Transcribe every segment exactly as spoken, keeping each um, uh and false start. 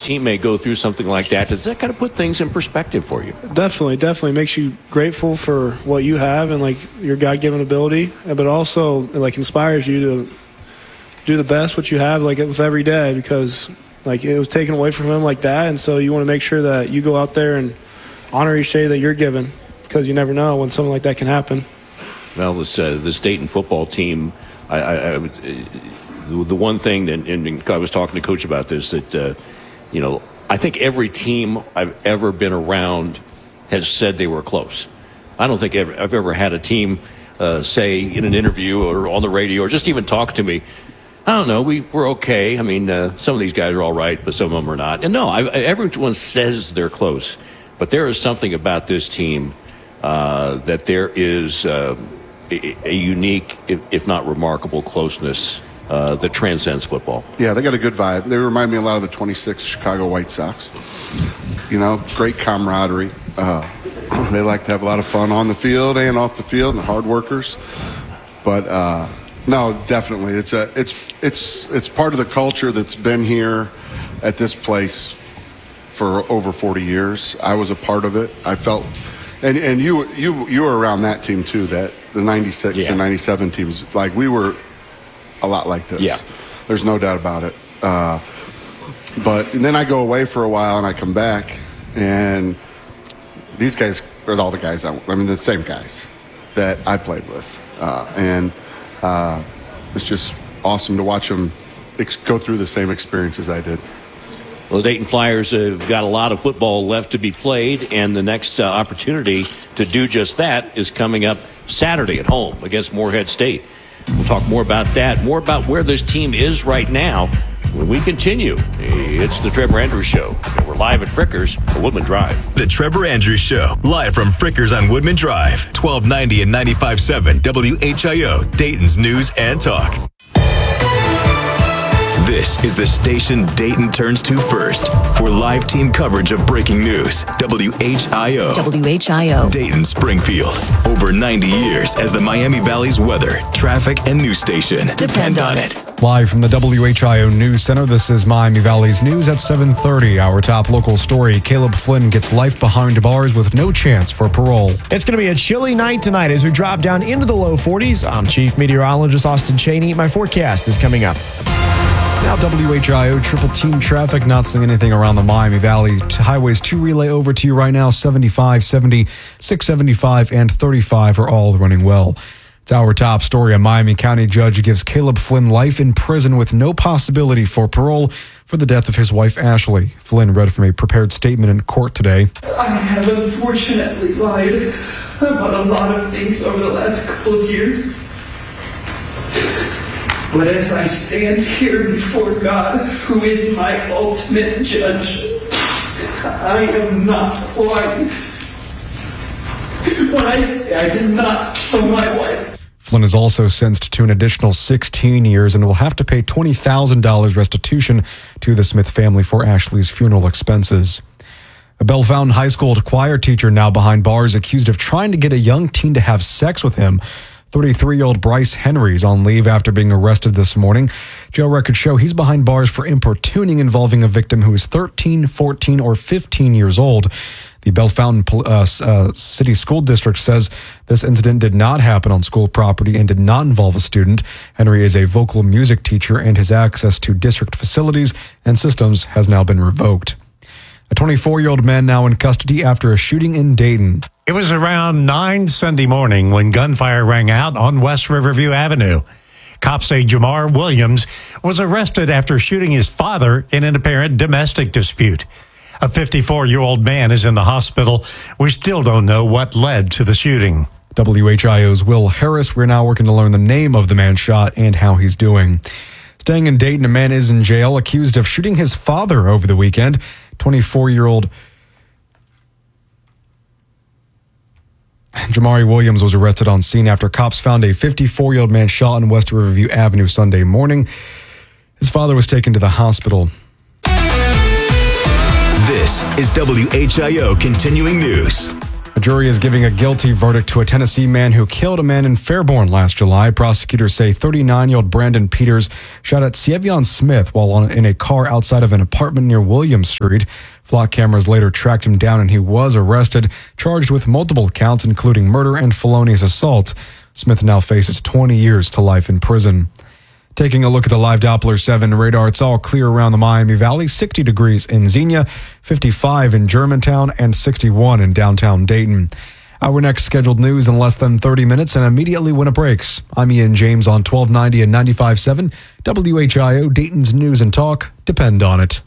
teammate go through something like that, does that kind of put things in perspective for you? Definitely, definitely makes you grateful for what you have and like your God-given ability, but also like inspires you to do the best what you have like with every day, because like it was taken away from him like that, and so you want to make sure that you go out there and honor each day that you're given, because you never know when something like that can happen. Well, this uh, this Dayton football team, I, I, I uh, the one thing that, and I was talking to Coach about this, that uh, you know, I think every team I've ever been around has said they were close. I don't think I've ever had a team uh, say in an interview or on the radio or just even talk to me, I don't know, we, we're okay. I mean, uh, some of these guys are all right, but some of them are not. And no, I, everyone says they're close. But there is something about this team uh, that there is uh, a, a unique, if, if not remarkable, closeness uh, that transcends football. Yeah, they got a good vibe. They remind me a lot of the twenty-six Chicago White Sox. You know, great camaraderie. Uh, they like to have a lot of fun on the field and off the field, and hard workers. But uh, no, definitely, it's a it's it's it's part of the culture that's been here at this place for over forty years. I was a part of it. I felt, and and you you you were around that team too. That the ninety-six yeah. and ninety-seven teams, like we were a lot like this. Yeah, there's no doubt about it. Uh, but and then I go away for a while and I come back, and these guys are all the guys. I, I mean, the same guys that I played with, uh, and uh, it's just awesome to watch them ex- go through the same experiences I did. Well, the Dayton Flyers have got a lot of football left to be played, and the next uh, opportunity to do just that is coming up Saturday at home against Morehead State. We'll talk more about that, more about where this team is right now when we continue. It's the Trevor Andrews Show. We're live at Frickers on Woodman Drive. The Trevor Andrews Show, live from Frickers on Woodman Drive, twelve ninety and ninety-five point seven W H I O, Dayton's News and Talk. This is the station Dayton turns to first for live team coverage of breaking news. W H I O. W H I O. Dayton Springfield. Over ninety years as the Miami Valley's weather, traffic, and news station. Depend on it. Live from the W H I O News Center, this is Miami Valley's News at seven thirty. Our top local story, Caleb Flynn gets life behind bars with no chance for parole. It's going to be a chilly night tonight as we drop down into the low forties. I'm Chief Meteorologist Austin Cheney. My forecast is coming up. Now W H I O triple team traffic, not seeing anything around the Miami Valley. Highways two relay over to you right now. seventy-five, seventy, six seventy-five, and thirty-five are all running well. It's our top story. A Miami County judge gives Caleb Flynn life in prison with no possibility for parole for the death of his wife, Ashley. Flynn read from a prepared statement in court today. I have unfortunately lied about a lot of things over the last couple of years. But as I stand here before God, who is my ultimate judge, I am not lying when I say I did not kill my wife. Flynn is also sentenced to an additional sixteen years and will have to pay twenty thousand dollars restitution to the Smith family for Ashley's funeral expenses. A Bell Fountain High School choir teacher now behind bars accused of trying to get a young teen to have sex with him. thirty-three-year-old Bryce Henry is on leave after being arrested this morning. Jail records show he's behind bars for importuning involving a victim who is thirteen, fourteen, or fifteen years old. The Bell Fountain uh, uh, City School District says this incident did not happen on school property and did not involve a student. Henry is a vocal music teacher, and his access to district facilities and systems has now been revoked. A twenty-four-year-old man now in custody after a shooting in Dayton. It was around nine Sunday morning when gunfire rang out on West Riverview Avenue. Cops say Jamar Williams was arrested after shooting his father in an apparent domestic dispute. A fifty-four-year-old man is in the hospital. We still don't know what led to the shooting. W H I O's Will Harris. We're now working to learn the name of the man shot and how he's doing. Staying in Dayton, a man is in jail accused of shooting his father over the weekend. twenty-four-year-old Jamari Williams was arrested on scene after cops found a fifty-four-year-old man shot on West Riverview Avenue Sunday morning. His father was taken to the hospital. This is W H I O Continuing News. A jury is giving a guilty verdict to a Tennessee man who killed a man in Fairborn last July. Prosecutors say thirty-nine-year-old Brandon Peters shot at Sievion Smith while on, in a car outside of an apartment near Williams Street. Flock cameras later tracked him down and he was arrested, charged with multiple counts, including murder and felonious assault. Smith now faces twenty years to life in prison. Taking a look at the live Doppler seven radar, it's all clear around the Miami Valley. sixty degrees in Xenia, fifty-five in Germantown, and sixty-one in downtown Dayton. Our next scheduled news in less than thirty minutes and immediately when it breaks. I'm Ian James on twelve ninety and ninety-five point seven W H I O, Dayton's News and Talk. Depend on it.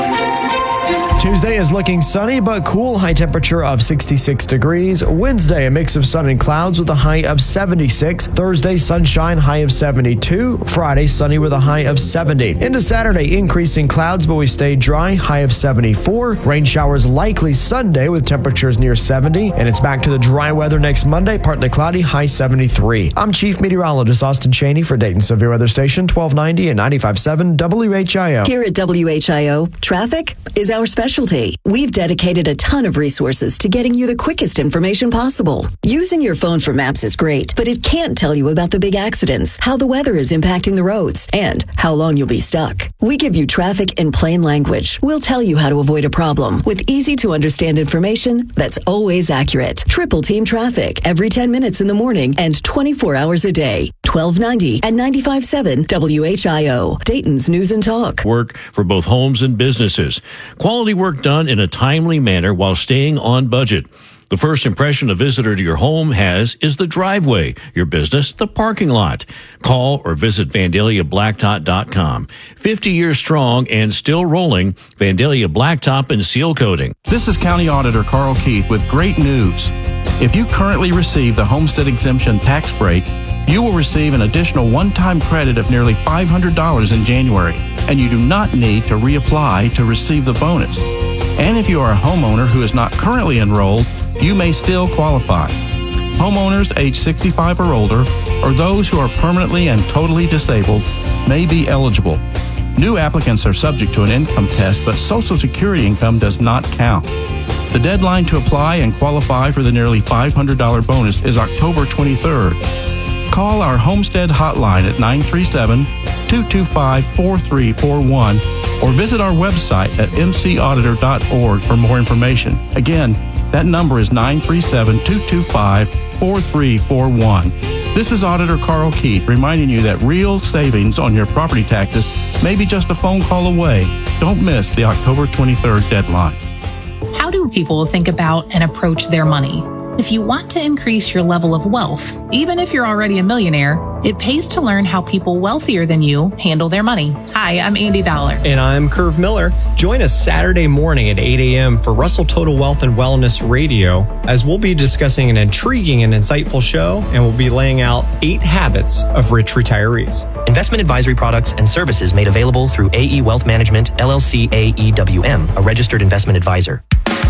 Tuesday is looking sunny but cool, high temperature of sixty-six degrees. Wednesday, a mix of sun and clouds with a high of seventy-six. Thursday, sunshine, high of seventy-two. Friday, sunny with a high of seventy. Into Saturday, increasing clouds, but we stay dry, high of seventy-four. Rain showers likely Sunday with temperatures near seventy. And it's back to the dry weather next Monday, partly cloudy, high seventy-three. I'm Chief Meteorologist Austin Cheney for Dayton Severe Weather Station, twelve ninety and ninety-five point seven W H I O. Here at W H I O, traffic is our specialty. We've dedicated a ton of resources to getting you the quickest information possible. Using your phone for maps is great, but it can't tell you about the big accidents, how the weather is impacting the roads, and how long you'll be stuck. We give you traffic in plain language. We'll tell you how to avoid a problem with easy to understand information that's always accurate. Triple Team Traffic every ten minutes in the morning and twenty-four hours a day. twelve ninety and ninety-five point seven W H I O, Dayton's News and Talk. Work for both homes and businesses. Quality work done in a timely manner while staying on budget. The first impression a visitor to your home has is the driveway, your business, the parking lot. Call or visit Vandalia Blacktop dot com. fifty years strong and still rolling, Vandalia Blacktop and Seal Coating. This is County Auditor Carl Keith with great news. If you currently receive the Homestead Exemption tax break, you will receive an additional one-time credit of nearly five hundred dollars in January, and you do not need to reapply to receive the bonus. And if you are a homeowner who is not currently enrolled, you may still qualify. Homeowners age sixty-five or older, or those who are permanently and totally disabled, may be eligible. New applicants are subject to an income test, but Social Security income does not count. The deadline to apply and qualify for the nearly five hundred dollars bonus is October twenty-third. Call our Homestead hotline at nine three seven, two two five, four three four one or visit our website at m c auditor dot org for more information. Again, that number is nine three seven, two two five, four three four one. This is Auditor Carl Keith reminding you that real savings on your property taxes may be just a phone call away. Don't miss the October twenty-third deadline. How do people think about and approach their money? If you want to increase your level of wealth, even if you're already a millionaire, it pays to learn how people wealthier than you handle their money. Hi, I'm Andy Dollar. And I'm Curve Miller. Join us Saturday morning at eight a.m. for Russell Total Wealth and Wellness Radio, as we'll be discussing an intriguing and insightful show, and we'll be laying out eight habits of rich retirees. Investment advisory products and services made available through A E Wealth Management, L L C A E W M, a registered investment advisor.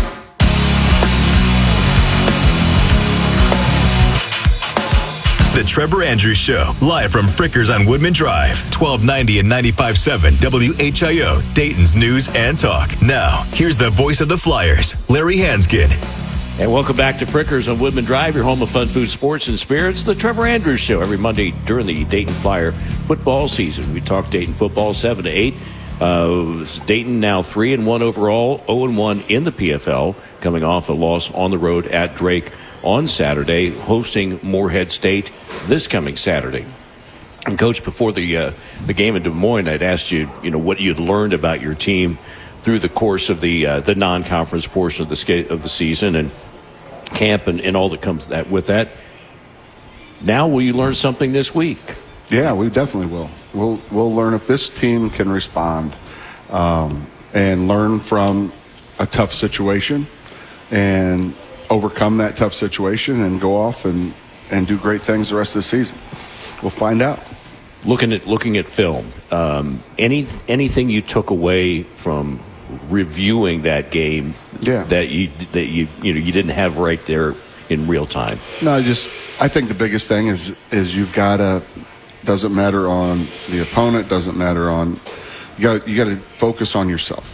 The Trevor Andrews Show, live from Frickers on Woodman Drive, twelve ninety and ninety-five point seven W H I O, Dayton's News and Talk. Now, here's the voice of the Flyers, Larry Hanskin. And welcome back to Frickers on Woodman Drive, your home of fun, food, sports, and spirits. The Trevor Andrews Show every Monday during the Dayton Flyer football season. We talk Dayton football seven to eight. Uh, Dayton now three and one overall, zero and one in the P F L, coming off a loss on the road at Drake on Saturday, hosting Morehead State this coming Saturday. And Coach, before the uh, the game in Des Moines, I'd asked you, you know, what you'd learned about your team through the course of the uh, the non-conference portion of the sca- of the season and camp and, and all that comes that with that. Now, will you learn something this week? Yeah, we definitely will. We'll we'll learn if this team can respond um, and learn from a tough situation and overcome that tough situation and go off and, and do great things the rest of the season. We'll find out. Looking at looking at film, um, any anything you took away from reviewing that game yeah. that you that you you know you didn't have right there in real time? No, just I think the biggest thing is is you've got to. Doesn't matter on the opponent. Doesn't matter on. You got you got to focus on yourself.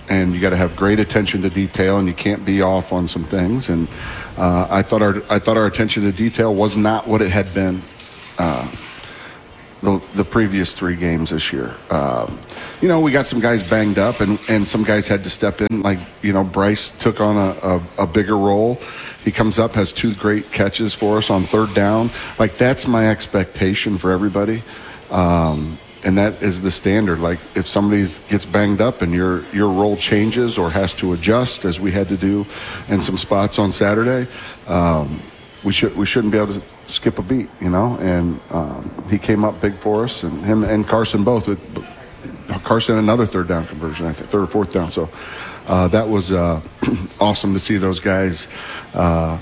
and you got to have great attention to detail, and you can't be off on some things. And uh, I thought our I thought our attention to detail was not what it had been uh, the the previous three games this year. Um, you know, we got some guys banged up, and, and some guys had to step in. Like, you know, Bryce took on a, a, a bigger role. He comes up, has two great catches for us on third down. Like, that's my expectation for everybody. Um, and that is the standard. Like, if somebody gets banged up and your your role changes or has to adjust, as we had to do in some spots on Saturday, um, we should we shouldn't be able to skip a beat, you know. And um, he came up big for us, and him and Carson both. With Carson another third down conversion, I think, third or fourth down. So uh, that was uh, awesome to see those guys uh,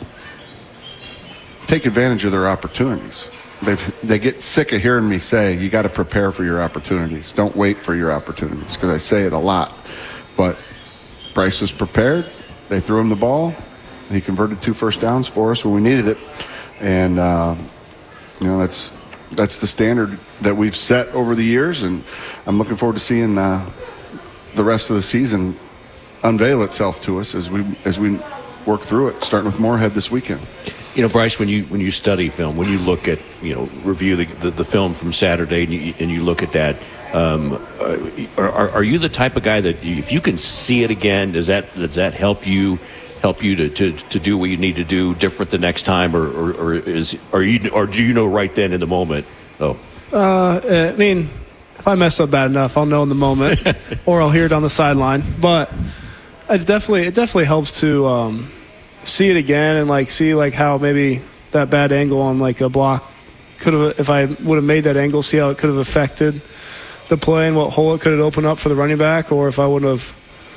take advantage of their opportunities. They they get sick of hearing me say, you got to prepare for your opportunities. Don't wait for your opportunities, because I say it a lot. But Bryce was prepared. They threw him the ball. He converted two first downs for us when we needed it. And, uh, you know, that's that's the standard that we've set over the years. And I'm looking forward to seeing uh, the rest of the season unveil itself to us as we as we work through it, starting with Moorhead this weekend. You know, Bryce, when you when you study film, when you look at, you know, review the the, the film from Saturday, and you, and you look at that, um, are, are you the type of guy that if you can see it again, does that does that help you help you to, to, to do what you need to do different the next time, or, or, or is are you or do you know right then in the moment? Oh, uh, I mean, if I mess up bad enough, I'll know in the moment, or I'll hear it on the sideline. But it's definitely it definitely helps to um, see it again and like see like how maybe that bad angle on like a block could have, if I would have made that angle, see how it could have affected the play and what hole it could have opened up for the running back, or if I would have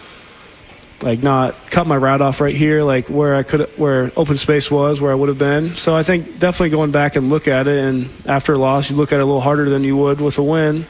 like not cut my route off right here, like where I could, where open space was, where I would have been. So I think definitely going back and look at it, and after a loss, you look at it a little harder than you would with a win.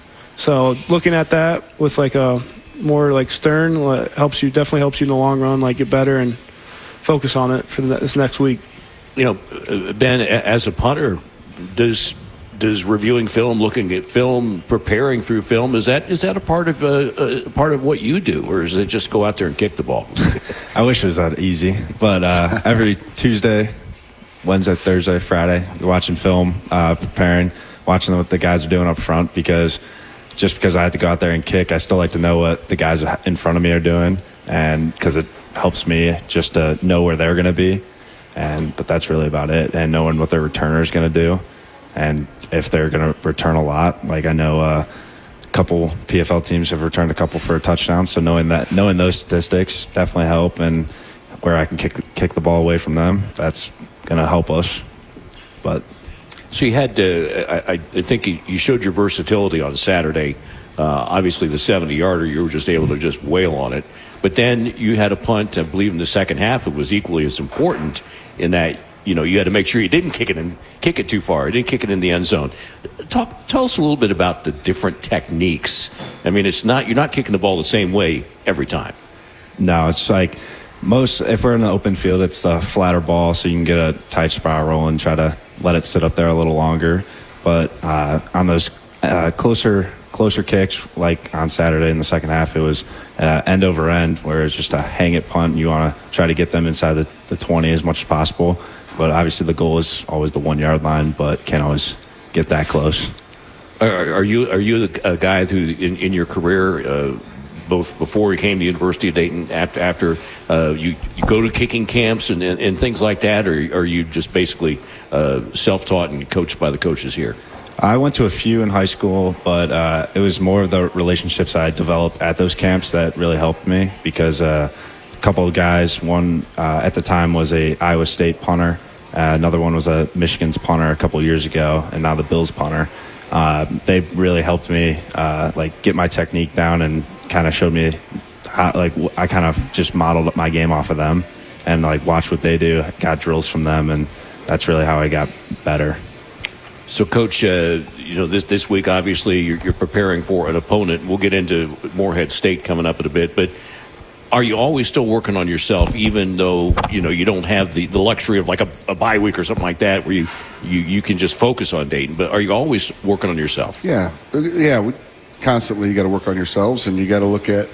So looking at that with like a more like stern helps you, definitely helps you in the long run, like get better and focus on it for this next week. You know, Ben, as a punter, does does reviewing film, looking at film, preparing through film, is that is that a part of uh, a part of what you do, or is it just go out there and kick the ball? I wish it was that easy, but uh, every Tuesday, Wednesday, Thursday, Friday, you're watching film, uh, preparing, watching what the guys are doing up front, because just because I have to go out there and kick, I still like to know what the guys in front of me are doing, and because it helps me just to know where they're going to be, and but that's really about it, and knowing what their returner is going to do. And if they're going to return a lot, like I know uh, a couple P F L teams have returned a couple for a touchdown, so knowing that, knowing those statistics definitely help, and where I can kick kick the ball away from them, that's going to help us. But so you had to, I, I think you showed your versatility on Saturday. Uh, obviously, the seventy-yarder, you were just able to just wail on it. But then you had a punt, I believe in the second half, it was equally as important in that, you know, you had to make sure you didn't kick it in, kick it too far. You didn't kick it in the end zone. Talk, tell us a little bit about the different techniques. I mean, it's not, you're not kicking the ball the same way every time. No, it's like most, if we're in an open field, it's the flatter ball, so you can get a tight spiral and try to let it sit up there a little longer. But uh, on those uh, closer closer kicks, like on Saturday in the second half, it was uh, end over end, where it's just a hang it punt. You want to try to get them inside the, the twenty as much as possible. But obviously the goal is always the one yard line, but can't always get that close. Are, are you are you a guy who, in, in your career, uh, both before you came to the University of Dayton, after after uh, you, you go to kicking camps and, and, and things like that, or are you just basically uh, self-taught and coached by the coaches here? I went to a few in high school, but uh, it was more of the relationships I developed at those camps that really helped me, because uh, a couple of guys, one uh, at the time was a Iowa State punter, uh, another one was a Michigan's punter a couple of years ago, and now the Bills punter. Uh, they really helped me uh, like get my technique down, and kind of showed me how, like I kind of just modeled my game off of them, and like watched what they do, got drills from them, and that's really how I got better. So, Coach, uh, you know, this this week, obviously, you're, you're preparing for an opponent. We'll get into Moorhead State coming up in a bit. But are you always still working on yourself, even though, you know, you don't have the, the luxury of like a, a bye week or something like that, where you, you, you can just focus on Dayton? But are you always working on yourself? Yeah. Yeah. We, constantly, you got to work on yourselves, and you got to look at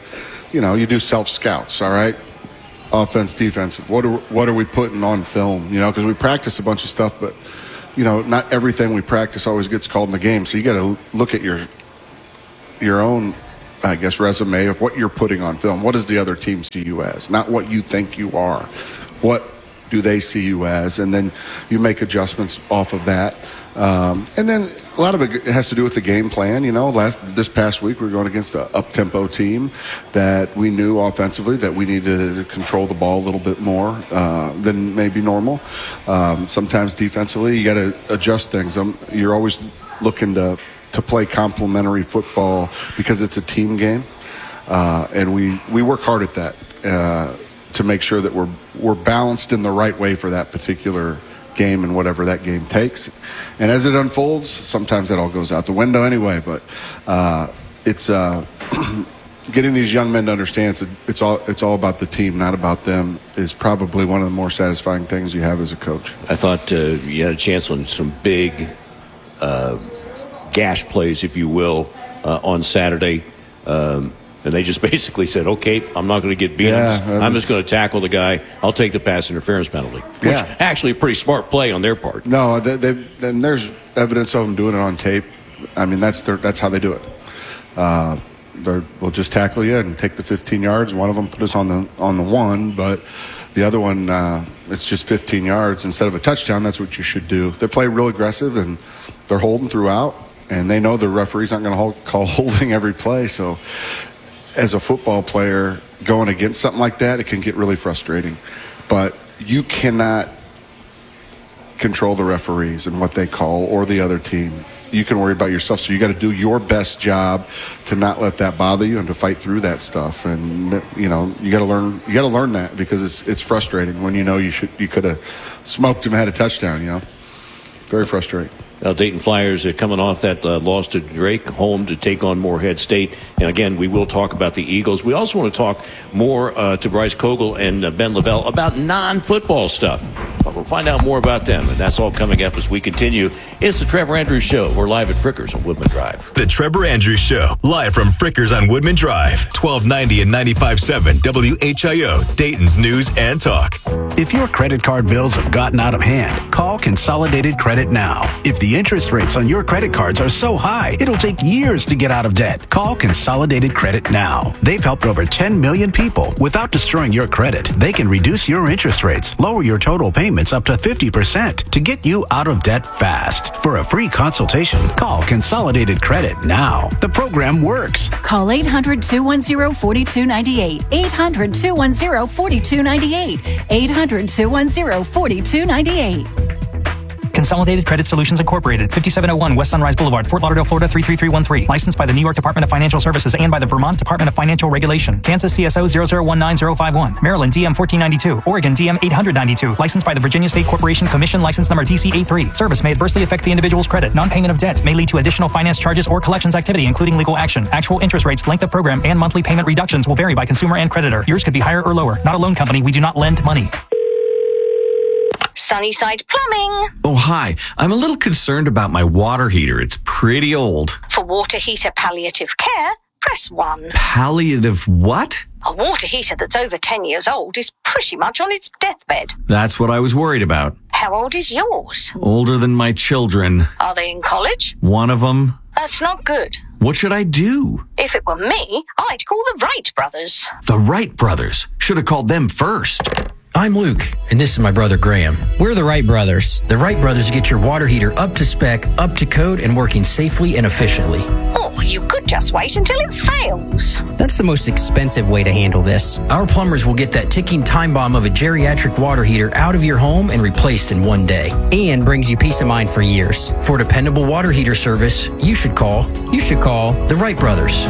you know, you do self-scouts, all right? Offense, defense. What are, what are we putting on film? You know, because we practice a bunch of stuff, but, you know, not everything we practice always gets called in the game. So you got to look at your your own, I guess, resume of what you're putting on film. What does the other team see you as? Not what you think you are. What do they see you as? And then you make adjustments off of that. Um, and then a lot of it has to do with the game plan. You know, last this past week we were going against an up-tempo team that we knew offensively that we needed to control the ball a little bit more uh, than maybe normal. Um, sometimes defensively you got to adjust things. Um, you're always looking to to play complementary football because it's a team game, uh, and we we work hard at that uh, to make sure that we're we're balanced in the right way for that particular game and whatever that game takes. And as it unfolds, sometimes that all goes out the window anyway, but uh, it's uh, getting these young men to understand it's, it's all it's all about the team, not about them, is probably one of the more satisfying things you have as a coach. I thought uh, you had a chance on some big uh, gash plays, if you will, uh, on Saturday. Um, And they just basically said, okay, I'm not going to get beat. Yeah, I'm, I'm just going to tackle the guy. I'll take the pass interference penalty. Which Yeah. actually a pretty smart play on their part. No, they, they, and there's evidence of them doing it on tape. I mean, that's their, that's how they do it. Uh, they're- we'll just tackle you and take the fifteen yards. One of them put us on the on the one, but the other one, uh, it's just fifteen yards instead of a touchdown. That's what you should do. They play real aggressive and they're holding throughout, and they know the referees aren't going to hold, call holding every play. So, as a football player going against something like that, it can get really frustrating. But you cannot control the referees and what they call or the other team. You can worry about yourself. So you got to do your best job to not let that bother you and to fight through that stuff. And you know, you got to learn. You got to learn that because it's it's frustrating when you know you should you could have smoked him, had a touchdown. You know, very frustrating. Now, Dayton Flyers are coming off that uh, loss to Drake, home to take on Morehead State. And again, we will talk about the Eagles. We also want to talk more uh, to Bryce Kogel and uh, Ben Lavelle about non-football stuff. But we'll find out more about them, and that's all coming up as we continue. It's the Trevor Andrews Show. We're live at Frickers on Woodman Drive. The Trevor Andrews Show, live from Frickers on Woodman Drive, twelve ninety and ninety-five point seven W H I O, Dayton's News and Talk. If your credit card bills have gotten out of hand, call Consolidated Credit now. If the interest rates on your credit cards are so high, it'll take years to get out of debt. Call Consolidated Credit now. They've helped over ten million people without destroying your credit. They can reduce your interest rates, lower your total payments up to fifty percent to get you out of debt fast. For a free consultation, call Consolidated Credit now. The program works. Call eight hundred, two one zero, four two nine eight. eight hundred, two one zero, four two nine eight. eight hundred, two one zero, four two nine eight. Consolidated Credit Solutions Incorporated, fifty-seven oh one West Sunrise Boulevard, Fort Lauderdale, Florida three three three one three. Licensed by the New York Department of Financial Services and by the Vermont Department of Financial Regulation. Kansas C S O zero zero one nine zero five one. Maryland D M fourteen ninety-two. Oregon D M eight hundred ninety-two. Licensed by the Virginia State Corporation Commission, license number D C eighty-three. Service may adversely affect the individual's credit. Non-payment of debt may lead to additional finance charges or collections activity, including legal action. Actual interest rates, length of program, and monthly payment reductions will vary by consumer and creditor. Yours could be higher or lower. Not a loan company. We do not lend money. Sunnyside Plumbing. Oh, hi. I'm a little concerned about my water heater. It's pretty old. For water heater palliative care, press one. Palliative what? A water heater that's over ten years old is pretty much on its deathbed. That's what I was worried about. How old is yours? Older than my children. Are they in college? One of them. That's not good. What should I do? If it were me, I'd call the Wright brothers. The Wright brothers. Should have called them first. I'm Luke, and this is my brother Graham. We're the Wright Brothers. The Wright Brothers get your water heater up to spec, up to code, and working safely and efficiently. Or you could just wait until it fails. That's the most expensive way to handle this. Our plumbers will get that ticking time bomb of a geriatric water heater out of your home and replaced in one day. And brings you peace of mind for years. For dependable water heater service, you should call, you should call the Wright Brothers.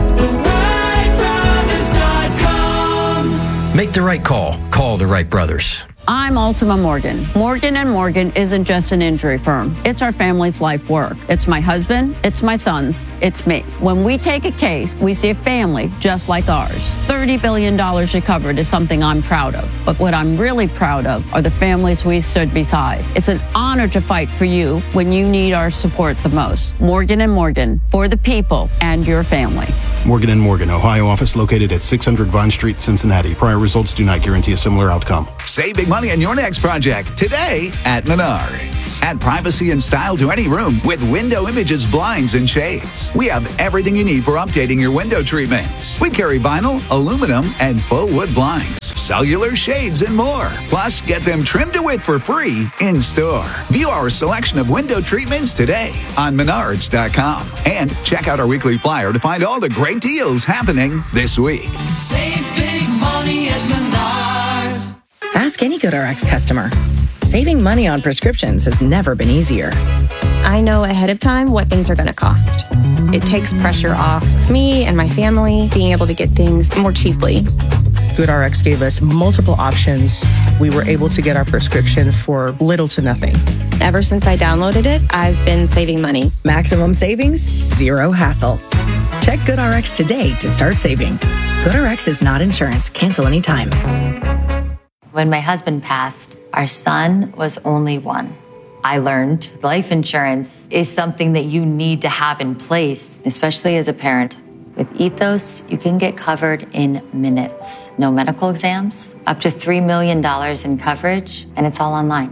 Make the right call. Call the Wright Brothers. I'm Ultima Morgan. Morgan and Morgan isn't just an injury firm. It's our family's life work. It's my husband, it's my sons, it's me. When we take a case, we see a family just like ours. thirty billion dollars recovered is something I'm proud of. But what I'm really proud of are the families we stood beside. It's an honor to fight for you when you need our support the most. Morgan and Morgan, for the people and your family. Morgan and Morgan, Ohio office located at six hundred Vine Street, Cincinnati. Prior results do not guarantee a similar outcome. Save big money on your next project today at Menards. Add privacy and style to any room with Window Images blinds and shades. We have everything you need for updating your window treatments. We carry vinyl, aluminum, and faux wood blinds, cellular shades, and more. Plus, get them trimmed to width for free in store. View our selection of window treatments today on Menards dot com. And check out our weekly flyer to find all the great deals happening this week. Save big money at Menards. Ask any GoodRx customer. Saving money on prescriptions has never been easier. I know ahead of time what things are going to cost. It takes pressure off me and my family being able to get things more cheaply. GoodRx gave us multiple options. We were able to get our prescription for little to nothing. Ever since I downloaded it, I've been saving money. Maximum savings, zero hassle. Check GoodRx today to start saving. GoodRx is not insurance. Cancel anytime. When my husband passed, our son was only one. I learned life insurance is something that you need to have in place, especially as a parent. With Ethos, you can get covered in minutes. No medical exams, up to three million dollars in coverage, and it's all online.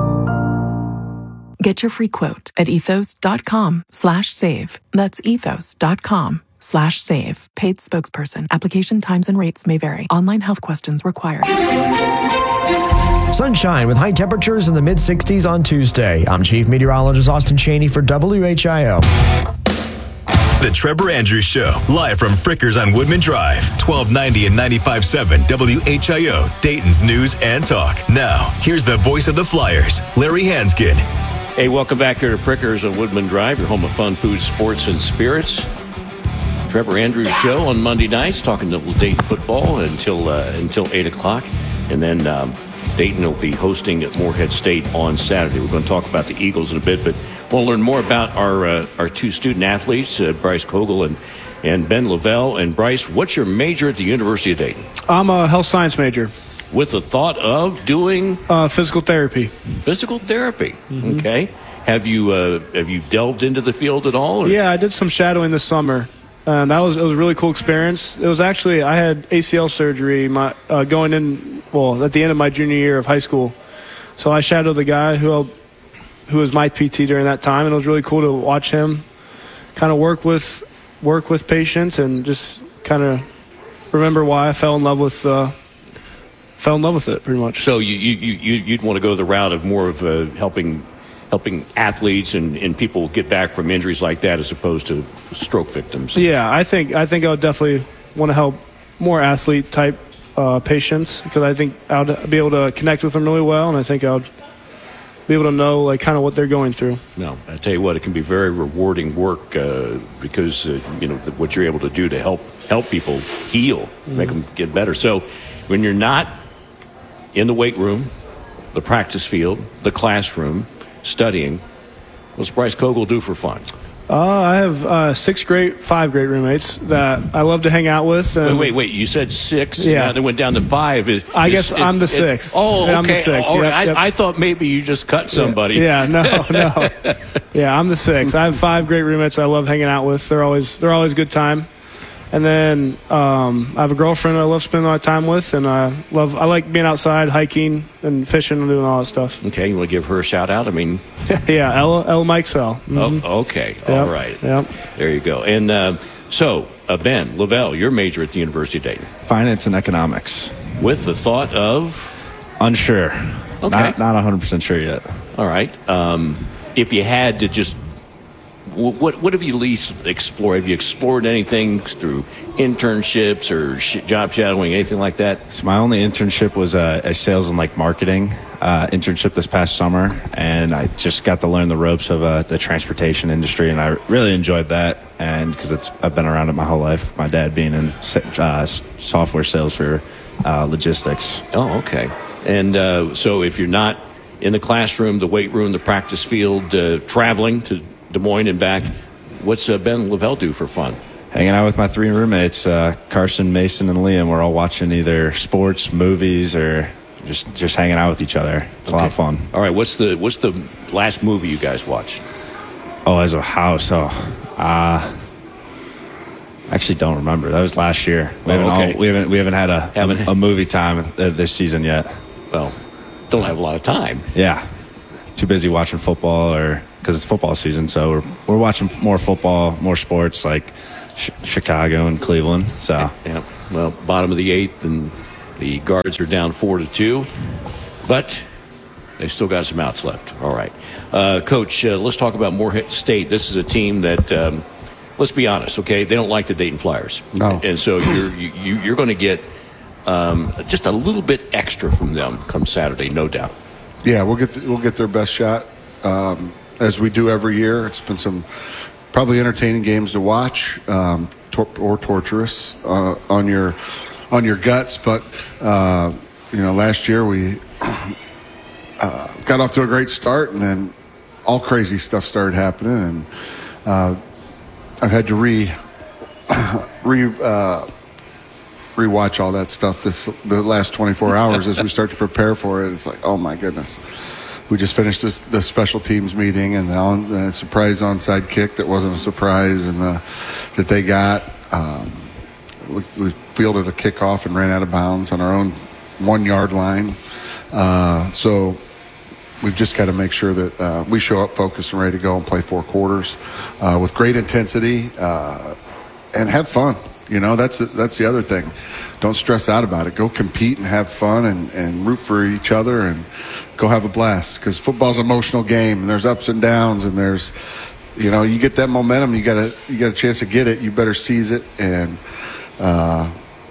Get your free quote at ethos.com slash save. That's ethos.com slash save. Paid spokesperson. Application times and rates may vary. Online health questions required. Sunshine with high temperatures in the mid sixties on Tuesday. I'm Chief Meteorologist Austin Cheney for W H I O. The Trevor Andrews Show, live from Frickers on Woodman Drive, twelve ninety and ninety-five point seven W H I O, Dayton's News and Talk. Now, here's the voice of the Flyers, Larry Hanskin. Hey, welcome back here to Frickers on Woodman Drive, your home of fun, food, sports, and spirits. Trevor Andrews Show on Monday nights, talking a little Dayton football until uh, until eight o'clock. And then um, Dayton will be hosting at Morehead State on Saturday. We're going to talk about the Eagles in a bit, but we'll learn more about our uh, our two student athletes, uh, Bryce Kogel and, and Ben Lavelle. And Bryce, what's your major at the University of Dayton? I'm a health science major. With the thought of doing? Uh, physical therapy. Physical therapy, Mm-hmm. okay. Have you uh, have you delved into the field at all? Or? Yeah, I did some shadowing this summer. And that was it was a really cool experience. It was actually, I had A C L surgery my uh, going in, well, at the end of my junior year of high school. So I shadowed the guy who who was my P T during that time, and it was really cool to watch him kind of work with work with patients and just kind of remember why I fell in love with uh, fell in love with it pretty much. So you you you you'd want to go the route of more of uh, helping helping athletes and, and people get back from injuries like that as opposed to stroke victims. Yeah, I think I think I would definitely want to help more athlete type uh, patients because I think I would be able to connect with them really well, and I think I would be able to know like kind of what they're going through. No, I tell you what, it can be very rewarding work uh, because uh, you know the, what you're able to do to help help people heal, mm-hmm. make them get better. So when you're not in the weight room, the practice field, the classroom, studying, what's Bryce Kogel do for fun? Uh, I have uh, six great, five great roommates that I love to hang out with. And wait, wait, wait! You said six. Yeah, now they went down to five. Is, I is, guess it, I'm the it, sixth. Oh, okay. I'm the sixth. All right. Yep, yep. I, I thought maybe you just cut somebody. Yeah, yeah no, no. Yeah, I'm the sixth. I have five great roommates I love hanging out with. They're always they're always a good time. And then um, I have a girlfriend I love spending a lot of time with, and I love I like being outside, hiking and fishing and doing all that stuff. Okay, you want to give her a shout out? I mean, yeah, Ella, Ella Mikesell. Mm-hmm. Oh, okay, yep. all right. Yep. There you go. And uh, so, uh, Ben Lavelle, your major at the University of Dayton, finance and economics, with the thought of unsure. Okay, not not one hundred percent sure yet. All right. Um, if you had to just What what have you least explored? Have you explored anything through internships or sh- job shadowing, anything like that? So my only internship was a, a sales and like marketing uh, internship this past summer, and I just got to learn the ropes of uh, the transportation industry, and I really enjoyed that. And because it's I've been around it my whole life, my dad being in uh, software sales for uh, logistics. Oh, okay. And uh, so if you're not in the classroom, the weight room, the practice field, uh, traveling to Des Moines and back, what's uh, Ben Lavelle do for fun? Hanging out with my three roommates, uh, Carson, Mason, and Liam. We're all watching either sports, movies, or just just hanging out with each other. It's okay. A lot of fun. All right, what's the what's the last movie you guys watched? Oh, as a house, oh, uh, actually don't remember. That was last year. We Oh, haven't okay. all, we haven't we haven't had a Haven't- a, a movie time uh, this season yet. Well, don't have a lot of time. Yeah, too busy watching football, or because it's football season. So we're we're watching more football, more sports like sh- Chicago and Cleveland. So Yeah. Well, bottom of the eighth, and the Guards are down four to two, but they still got some outs left. All right, uh, Coach. Uh, let's talk about Morehead State. This is a team that, um, let's be honest, okay, they don't like the Dayton Flyers. No. And so you're you, you're going to get um, just a little bit extra from them come Saturday, no doubt. Yeah, we'll get the, we'll get their best shot um, as we do every year. It's been some probably entertaining games to watch, um, tor- or torturous uh, on your on your guts. But uh, you know, last year we uh, got off to a great start, and then all crazy stuff started happening, and uh, I've had to re re. Uh, rewatch all that stuff this the last twenty-four hours as we start to prepare for it. It's like, oh my goodness, we just finished this, the special teams meeting, and the, on, the surprise onside kick that wasn't a surprise, and the that they got um, we, we fielded a kickoff and ran out of bounds on our own one yard line. Uh, so we've just got to make sure that uh, we show up focused and ready to go and play four quarters uh, with great intensity uh, and have fun. You know, that's that's the other thing. Don't stress out about it. Go compete and have fun, and, and root for each other, and go have a blast. Because football's an emotional game, and there's ups and downs, and there's, you know, you get that momentum. You got a you got a chance to get it. You better seize it, and uh,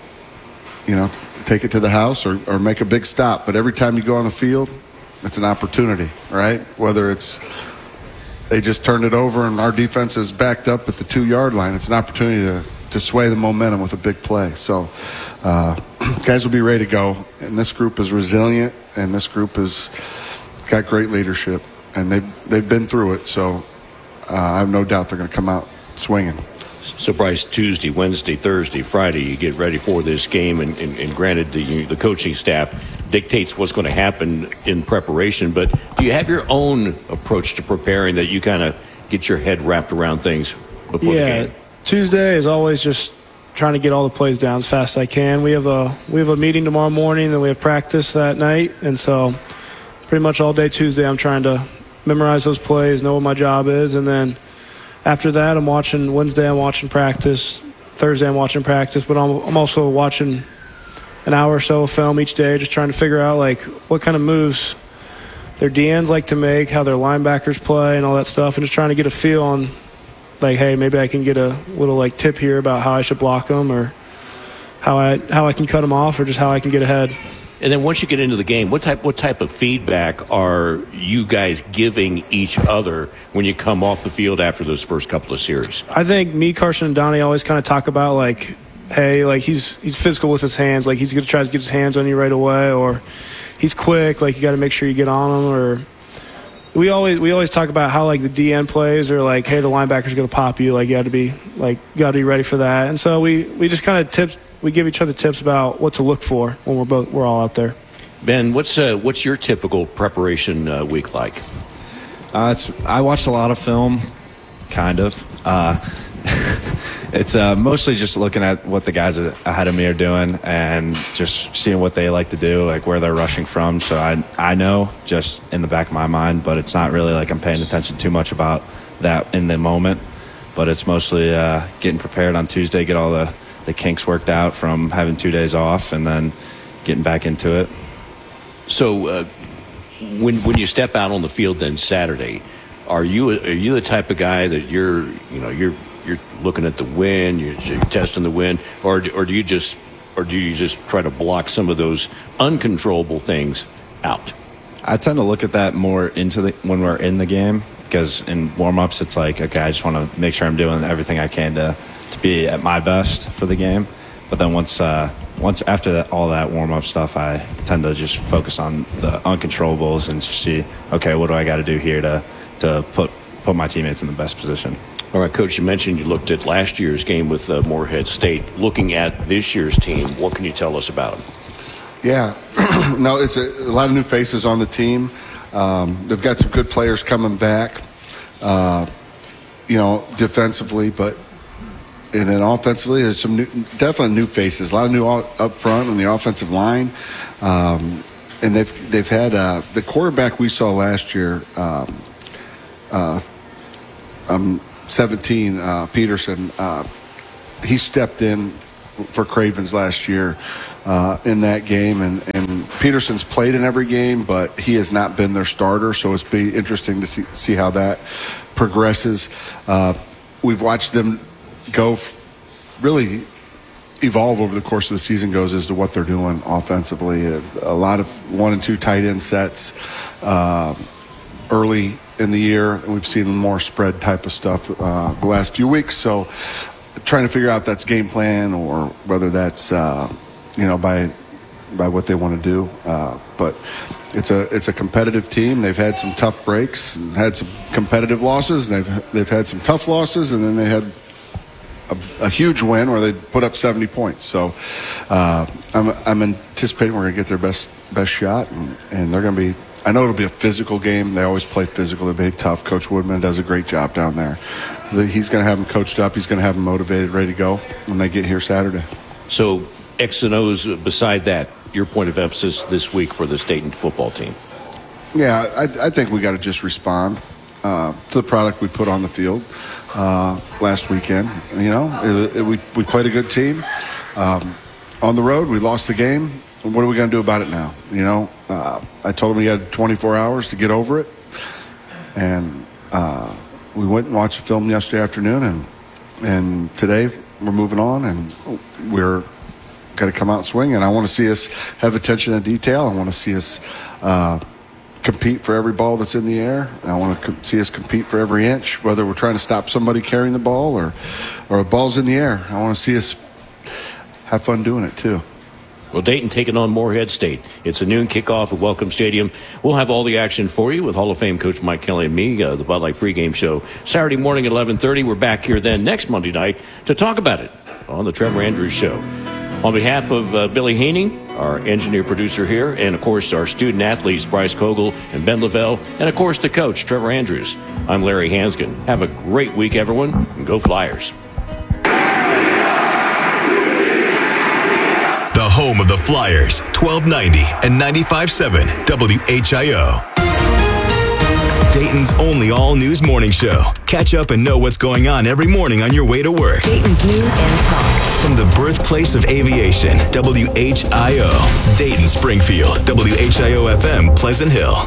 you know, take it to the house or, or make a big stop. But every time you go on the field, it's an opportunity, right? Whether it's they just turned it over and our defense is backed up at the two yard line, it's an opportunity to. to sway the momentum with a big play. So uh, guys will be ready to go, and this group is resilient, and this group has got great leadership, and they've, they've been through it. So uh, I have no doubt they're going to come out swinging. So, Bryce, Tuesday, Wednesday, Thursday, Friday, you get ready for this game, and, and, and granted, the, the coaching staff dictates what's going to happen in preparation, but do you have your own approach to preparing that you kind of get your head wrapped around things before yeah. the game? Tuesday is always just trying to get all the plays down as fast as I can. We have a we have a meeting tomorrow morning, then we have practice that night, and so pretty much all day Tuesday I'm trying to memorize those plays, know what my job is, and then after that I'm watching Wednesday I'm watching practice, Thursday I'm watching practice, but I'm I'm also watching an hour or so of film each day, just trying to figure out like what kind of moves their D Ns like to make, how their linebackers play, and all that stuff, and just trying to get a feel on. Like, hey, maybe I can get a little like tip here about how I should block them, or how I how I can cut them off, or just how I can get ahead. And then once you get into the game, what type what type of feedback are you guys giving each other when you come off the field after those first couple of series? I think me, Carson, and Donnie always kind of talk about like, hey, like he's he's physical with his hands, like he's gonna try to get his hands on you right away, or he's quick, like you got to make sure you get on him, or. We always we always talk about how like the D N plays or like, hey, the linebacker's gonna pop you, like you got to be like got to be ready for that. And so we, we just kind of tips we give each other tips about what to look for when we're both we're all out there. Ben, what's uh, what's your typical preparation uh, week like? Uh, it's I watched a lot of film, kind of. Uh, it's uh, mostly just looking at what the guys ahead of me are doing and just seeing what they like to do, like where they're rushing from. So I I know just in the back of my mind, but it's not really like I'm paying attention too much about that in the moment. But it's mostly uh, getting prepared on Tuesday, get all the, the kinks worked out from having two days off, and then getting back into it. So uh, when when you step out on the field then Saturday, are you are you the type of guy that you're you know you're you're looking at the wind, you're, you're testing the wind, or or do you just or do you just try to block some of those uncontrollable things out? I tend to look at that more into the when we're in the game, because in warm-ups it's like, okay, I just want to make sure I'm doing everything I can to to be at my best for the game. But then once uh, once after that, all that warm-up stuff, I tend to just focus on the uncontrollables and just see, okay, what do I got to do here to to put put my teammates in the best position. All right, Coach, you mentioned you looked at last year's game with uh, Morehead State. Looking at this year's team, what can you tell us about them? Yeah, no, it's a, a lot of new faces on the team. Um, they've got some good players coming back, uh, you know, defensively, but and then offensively, there's some new, definitely new faces, a lot of new up front on the offensive line. Um, and they've they've had uh, the quarterback we saw last year, um, uh, um, seventeen, uh, Peterson. Uh, he stepped in for Cravens last year uh, in that game, and, and Peterson's played in every game, but he has not been their starter, so it's be interesting to see, see how that progresses. Uh, we've watched them go f- really evolve over the course of the season goes as to what they're doing offensively. A, a lot of one and two tight end sets uh, early in the year, and we've seen more spread type of stuff uh, the last few weeks. So trying to figure out if that's game plan or whether that's uh, you know by by what they want to do. Uh, but it's a it's a competitive team. They've had some tough breaks, and had some competitive losses. And they've they've had some tough losses, and then they had a, a huge win where they put up seventy points. So uh, I'm I'm anticipating we're going to get their best best shot, and, and they're going to be. I know it'll be a physical game. They always play physical. They'll be tough. Coach Woodman does a great job down there. He's going to have them coached up. He's going to have them motivated, ready to go when they get here Saturday. So X and O's beside that, your point of emphasis this week for the Dayton football team? Yeah, I, I think we got to just respond uh, to the product we put on the field uh, last weekend. You know, it, it, we, we played a good team. Um, on the road, we lost the game. What are we going to do about it now? You know, uh, I told him he had twenty-four hours to get over it. And uh, we went and watched the film yesterday afternoon, and and today we're moving on, and we're going to come out and swing. And I want to see us have attention to detail. I want to see us uh, compete for every ball that's in the air. I want to co- see us compete for every inch, whether we're trying to stop somebody carrying the ball or, or a ball's in the air. I want to see us have fun doing it, too. Well, Dayton taking on Morehead State. It's a noon kickoff at Welcome Stadium. We'll have all the action for you with Hall of Fame Coach Mike Kelly and me, uh, the Bud Light pregame show, Saturday morning at eleven thirty. We're back here then next Monday night to talk about it on the Trevor Andrews Show. On behalf of uh, Billy Haney, our engineer producer here, and of course our student athletes, Bryce Kogel and Ben Lavelle, and of course the coach, Trevor Andrews, I'm Larry Hansgen. Have a great week, everyone, and go Flyers. The home of the Flyers, twelve ninety and ninety-five point seven W H I O. Dayton's only all-news morning show. Catch up and know what's going on every morning on your way to work. Dayton's News and Talk. From the birthplace of aviation, W H I O. Dayton, Springfield, W H I O F M, Pleasant Hill.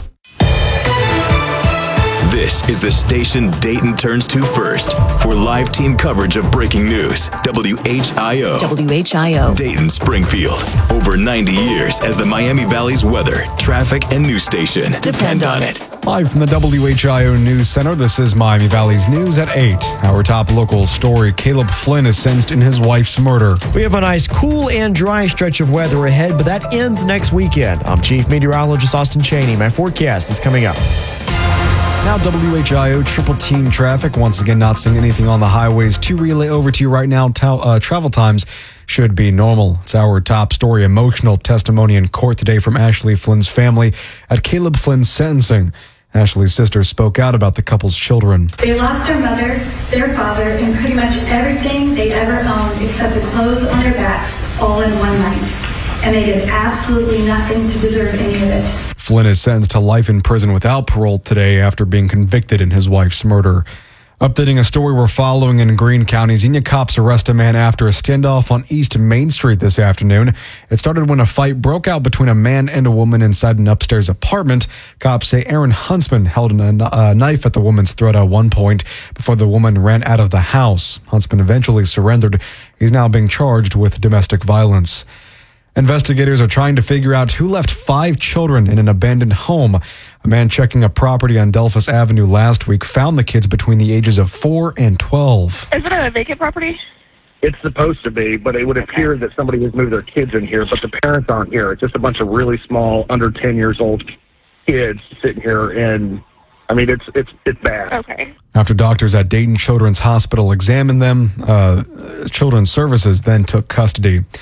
This is the station Dayton turns to first for live team coverage of breaking news. W H I O. W H I O. Dayton, Springfield. Over ninety years as the Miami Valley's weather, traffic, and news station. Depend on it. Live from the W H I O News Center, this is Miami Valley's News at eight. Our top local story, Caleb Flynn is sentenced in his wife's murder. We have a nice cool and dry stretch of weather ahead, but that ends next weekend. I'm Chief Meteorologist Austin Cheney. My forecast is coming up. Now W H I O triple team traffic. Once again, not seeing anything on the highways to relay over to you right now. Ta- uh, travel times should be normal. It's our top story. Emotional testimony in court today from Ashley Flynn's family at Caleb Flynn's sentencing. Ashley's sister spoke out about the couple's children. They lost their mother, their father, and pretty much everything they'd ever owned except the clothes on their backs all in one night. And they did absolutely nothing to deserve any of it. Flynn is sentenced to life in prison without parole today after being convicted in his wife's murder. Updating a story we're following in Greene County, Xenia cops arrest a man after a standoff on East Main Street this afternoon. It started when a fight broke out between a man and a woman inside an upstairs apartment. Cops say Aaron Huntsman held a knife at the woman's throat at one point before the woman ran out of the house. Huntsman eventually surrendered. He's now being charged with domestic violence. Investigators are trying to figure out who left five children in an abandoned home. A man checking a property on Delphus Avenue last week found the kids between the ages of four and twelve. Is it a vacant property? It's supposed to be, but it would appear that somebody has moved their kids in here, but the parents aren't here. It's just a bunch of really small, under ten years old kids sitting here, and I mean, it's it's it's bad. Okay. After doctors at Dayton Children's Hospital examined them, uh, Children's Services then took custody.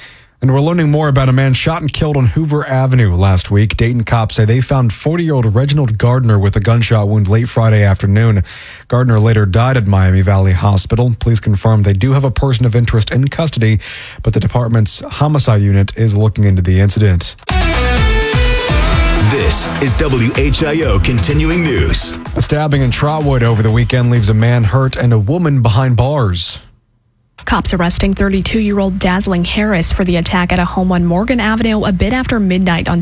And we're learning more about a man shot and killed on Hoover Avenue last week. Dayton cops say they found forty-year-old Reginald Gardner with a gunshot wound late Friday afternoon. Gardner later died at Miami Valley Hospital. Police confirmed they do have a person of interest in custody, but the department's homicide unit is looking into the incident. This is W H I O Continuing News. A stabbing in Trotwood over the weekend leaves a man hurt and a woman behind bars. Cops arresting thirty-two-year-old Dazzling Harris for the attack at a home on Morgan Avenue a bit after midnight on